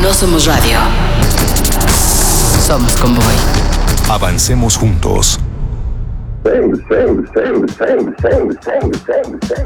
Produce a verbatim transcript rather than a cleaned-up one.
No somos radio. Somos Convoy. Avancemos juntos. Same, same, same, same, same, same, same, same.